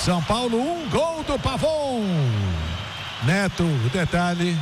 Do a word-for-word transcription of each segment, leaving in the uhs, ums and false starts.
São Paulo, um gol do Pavon. Neto, o detalhe.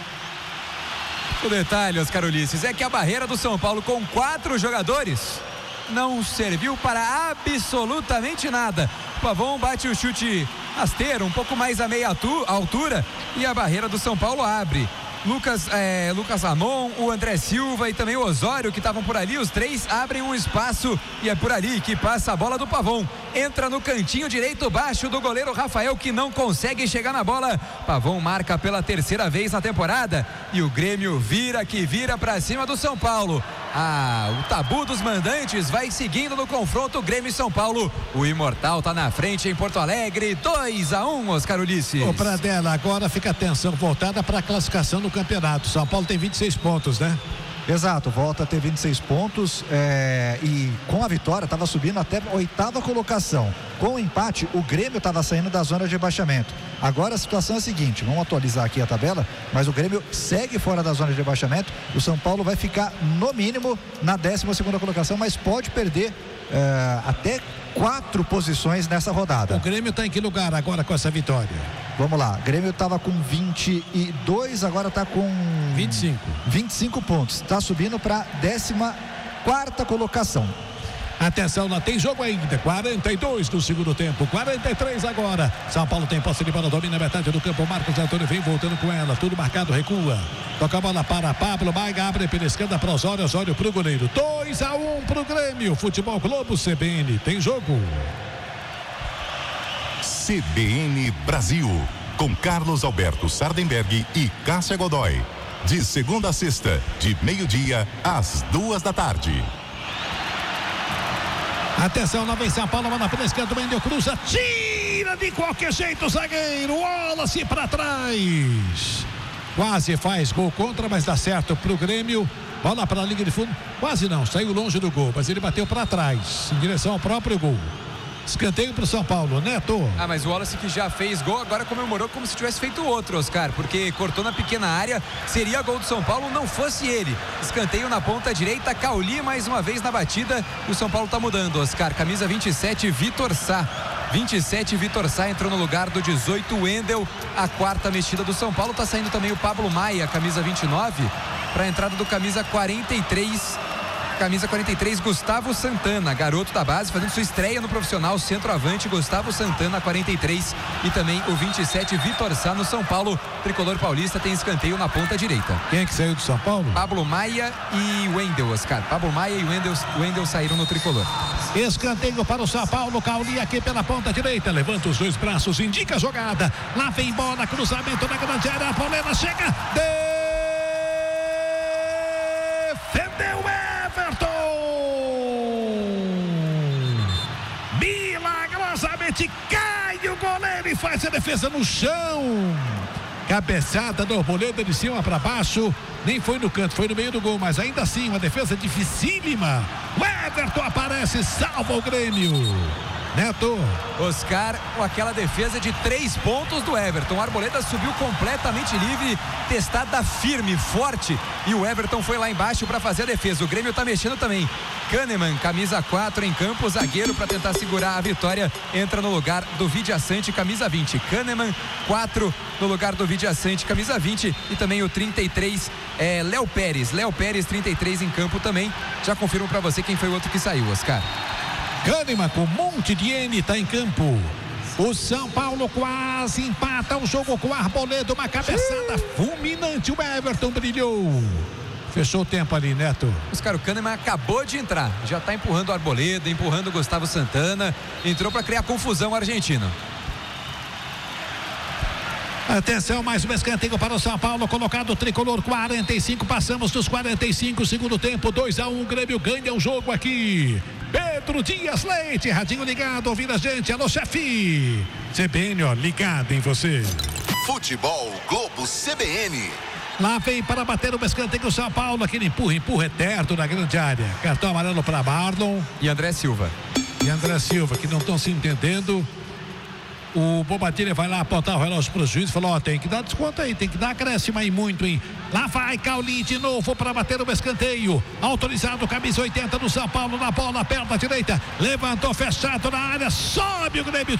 O detalhe, Oscar Ulisses, é que a barreira do São Paulo com quatro jogadores não serviu para absolutamente nada. O Pavon bate o chute rasteiro, um pouco mais a meia altura, e a barreira do São Paulo abre. Lucas, é, Lucas Ramon, o André Silva e também o Osório, que estavam por ali, os três abrem um espaço e é por ali que passa a bola do Pavon. Entra no cantinho direito baixo do goleiro Rafael, que não consegue chegar na bola. Pavon marca pela terceira vez na temporada e o Grêmio vira que vira para cima do São Paulo. Ah, o tabu dos mandantes vai seguindo no confronto Grêmio e São Paulo. O Imortal tá na frente em Porto Alegre, dois a um, Oscar Ulisses. Ô, Pradella, agora fica a atenção voltada para a classificação do campeonato. São Paulo tem vinte e seis pontos, né? Exato, volta a ter vinte e seis pontos é, e com a vitória estava subindo até a oitava colocação. Com o empate, o Grêmio estava saindo da zona de rebaixamento. Agora a situação é a seguinte, vamos atualizar aqui a tabela, mas o Grêmio segue fora da zona de rebaixamento. O São Paulo vai ficar no mínimo na décima segunda colocação, mas pode perder é, até quatro posições nessa rodada. O Grêmio está em que lugar agora com essa vitória? Vamos lá, o Grêmio estava com vinte e dois, agora está com vinte e cinco. vinte e cinco pontos. Está subindo para a décima quarta colocação. Atenção, lá tem jogo ainda. quarenta e dois do segundo tempo, quarenta e três agora. São Paulo tem posse de bola, domina a metade do campo. Marcos Antônio vem voltando com ela. Tudo marcado, recua. Toca a bola para Pablo Maia, abre pela esquerda para Osório. Osório pro goleiro. dois a um pro Grêmio. Futebol Globo C B N. Tem jogo. C B N Brasil, com Carlos Alberto Sardenberg e Cássia Godoy. De segunda a sexta, de meio-dia às duas da tarde. Atenção, lá vem São Paulo, manda pela esquerda, Wendel cruza, tira de qualquer jeito o zagueiro, Wallace para trás. Quase faz gol contra, mas dá certo pro Grêmio. Bola para a linha de fundo, quase não, saiu longe do gol, mas ele bateu para trás, em direção ao próprio gol. Escanteio para o São Paulo, Neto. Ah, mas o Wallace, que já fez gol, agora comemorou como se tivesse feito outro, Oscar, porque cortou na pequena área, seria gol do São Paulo, não fosse ele. Escanteio na ponta direita, Cauli mais uma vez na batida, e o São Paulo tá mudando, Oscar. Camisa vinte e sete, Vitor Sá. vinte e sete, Vitor Sá entrou no lugar do dezoito, Wendel. A quarta mexida do São Paulo, tá saindo também o Pablo Maia, camisa vinte e nove, para a entrada do camisa quarenta e três. Camisa quarenta e três, Gustavo Santana, garoto da base, fazendo sua estreia no profissional, centroavante, Gustavo Santana, quarenta e três, e também o vinte e sete, Vitor Sá, no São Paulo. Tricolor paulista tem escanteio na ponta direita. Quem é que saiu do São Paulo? Pablo Maia e Wendel, Oscar. Pablo Maia e Wendel, Wendel saíram no tricolor. Escanteio para o São Paulo, Cauli aqui pela ponta direita, levanta os dois braços, indica a jogada, lá vem bola, cruzamento na grande área, a Paulina chega, defendeu Everton, milagrosamente cai o goleiro e faz a defesa no chão. Cabeçada do Arboleda de cima para baixo, nem foi no canto, foi no meio do gol, mas ainda assim uma defesa dificílima. O Everton aparece, salva o Grêmio. Neto. Oscar, com aquela defesa de três pontos do Everton. O Arboleda subiu completamente livre, testada firme, forte, e o Everton foi lá embaixo para fazer a defesa. O Grêmio tá mexendo também. Kahneman, camisa quatro em campo, zagueiro para tentar segurar a vitória, entra no lugar do Vidiaçante, camisa vinte. Kahneman, quatro no lugar do Vidiaçante, camisa vinte, e também o trinta e três, é, Léo Pérez. Léo Pérez, trinta e três em campo também. Já confirmo para você quem foi o outro que saiu, Oscar. Kahneman com um monte de N, tá em campo. O São Paulo quase empata o jogo com o Arboleda, uma cabeçada fulminante. O Everton brilhou. Fechou o tempo ali, Neto. Oscar, o Kahneman acabou de entrar, já tá empurrando o Arboleda, empurrando o Gustavo Santana, entrou para criar confusão argentino. Atenção, mais um escanteio para o São Paulo, colocado o tricolor, quarenta e cinco, passamos dos quarenta e cinco, segundo tempo, dois a um, Grêmio ganha o jogo aqui. Pedro Dias Leite, radinho ligado, ouvindo a gente, alô chefe. C B N, ó, ligado em você. Futebol Globo C B N. Lá vem para bater o escanteio o São Paulo, aquele empurra, empurra eterno na grande área. Cartão amarelo para Marlon. E André Silva. E André Silva, que não estão se entendendo. O Bobatilha vai lá apontar o relógio para o juiz e falou, ó, tem que dar desconto aí, tem que dar acréscimo aí muito, hein. Lá vai Cauli de novo para bater o escanteio. Autorizado, camisa oitenta do São Paulo na bola, perna direita. Levantou, fechado na área, sobe o Grêmio.